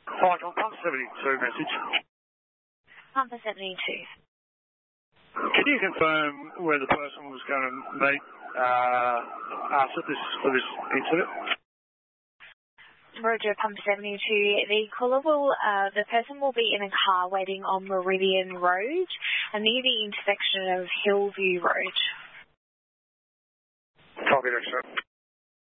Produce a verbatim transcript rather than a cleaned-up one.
Hi, John, pump seventy-two message. Pump seventy-two. Can you confirm where the person was going to meet uh, us at this, for this incident? Roger, Pump seventy-two. The caller will, uh, the person will be in a car waiting on Meridian Road and near the intersection of Hillview Road. Copy that, sir.